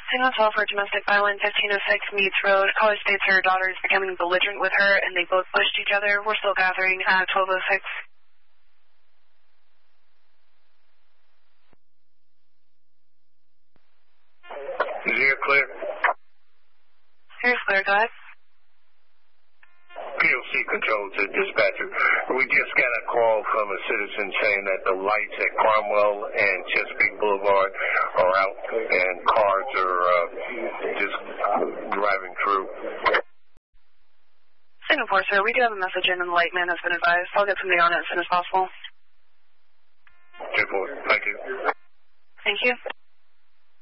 Signal 12 for domestic violence, 1506 Meads Road. Caller states her daughter is becoming belligerent with her, and they both pushed each other. We're still gathering at 1206. Is here clear? Here's clear, go ahead. POC control to dispatcher. We just got a call from a citizen saying that the lights at Cromwell and Chesapeake Boulevard are out and cars are just driving through. Signal 4, sir. We do have a message in and the light man has been advised. I'll get somebody on it as soon as possible. 2-4. Thank you. Thank you.